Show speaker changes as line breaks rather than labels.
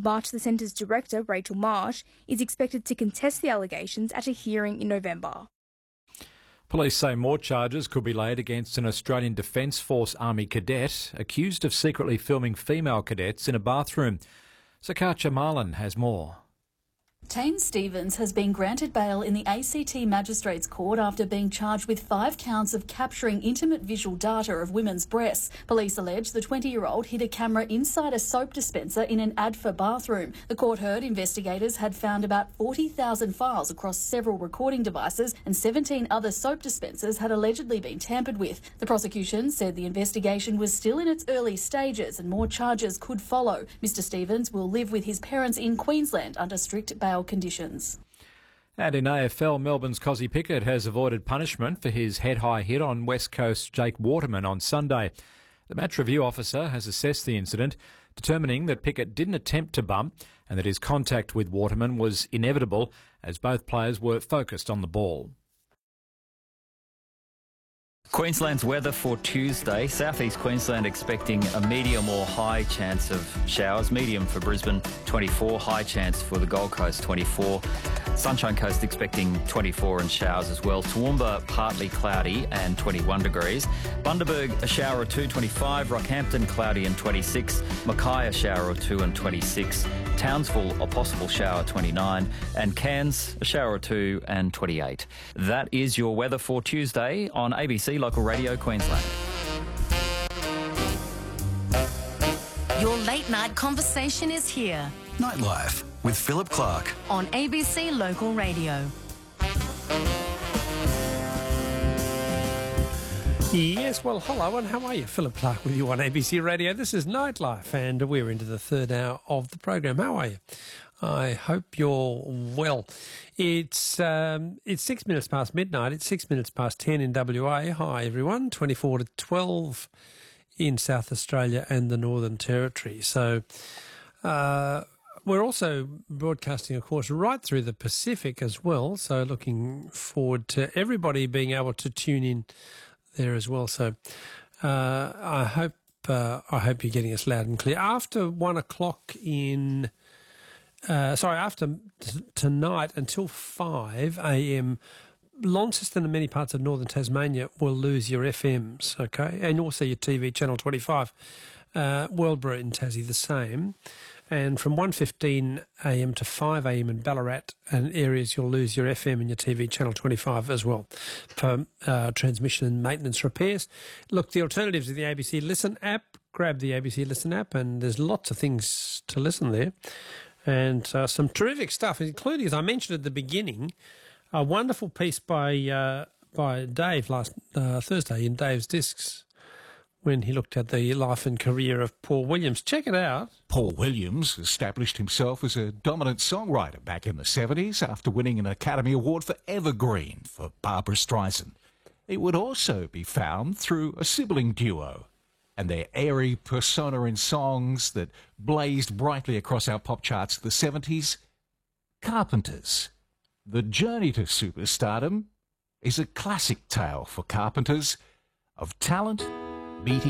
but the centre's director, Rachel Marsh, is expected to contest the allegations at a hearing in November.
Police say more charges could be laid against an Australian Defence Force Army cadet accused of secretly filming female cadets in a bathroom. Sakacha Marlin has more.
Tane Stevens has been granted bail in the ACT Magistrates Court after being charged with 5 counts of capturing intimate visual data of women's breasts. Police allege the 20-year-old hid a camera inside a soap dispenser in an Adfa bathroom. The court heard investigators had found about 40,000 files across several recording devices and 17 other soap dispensers had allegedly been tampered with. The prosecution said the investigation was still in its early stages and more charges could follow. Mr Stevens will live with his parents in Queensland under strict bail conditions.
And in AFL, Melbourne's Cozzy Pickett has avoided punishment for his head-high hit on West Coast Jake Waterman on Sunday. The match review officer has assessed the incident, determining that Pickett didn't attempt to bump and that his contact with Waterman was inevitable as both players were focused on the ball.
Queensland's weather for Tuesday. Southeast Queensland expecting a medium or high chance of showers. Medium for Brisbane, 24. High chance for the Gold Coast, 24. Sunshine Coast expecting 24 and showers as well. Toowoomba, partly cloudy and 21 degrees. Bundaberg, a shower or 2, 25. Rockhampton, cloudy and 26. Mackay, a shower or 2 and 26. Townsville, a possible shower, 29. And Cairns, a shower or 2 and 28. That is your weather for Tuesday on ABC Local Radio Queensland.
Your late night conversation is here.
Nightlife with Philip Clark
on ABC Local Radio.
Yes, well, hello and how are you? Philip Clark with you on ABC Radio. This is Nightlife and we're into the third hour of the program. How are you? I hope you're well. It's 6 minutes past midnight. It's 6 minutes past 10 in WA. Hi, everyone. 24 to 12 in South Australia and the Northern Territory. So we're also broadcasting, of course, right through the Pacific as well. So looking forward to everybody being able to tune in there as well. So I hope you're getting us loud and clear. After 1 o'clock after tonight until 5 a.m, Launceston and many parts of northern Tasmania will lose your FMs, okay? And also your TV, Channel 25. Wellborough in Tassie the same. And from 1:15 a.m. to 5 a.m. in Ballarat and areas, you'll lose your FM and your TV, Channel 25 as well, for transmission and maintenance repairs. Look, the alternatives are the ABC Listen app. Grab the ABC Listen app, and there's lots of things to listen there. And some terrific stuff, including, as I mentioned at the beginning, a wonderful piece by Dave last Thursday in Dave's Discs, when he looked at the life and career of Paul Williams. Check it out.
Paul Williams established himself as a dominant songwriter back in the 70s after winning an Academy Award for Evergreen for Barbra Streisand. It would also be found through a sibling duo and their airy persona in songs that blazed brightly across our pop charts of the 70s, Carpenters. The journey to superstardom is a classic tale for Carpenters of talent meeting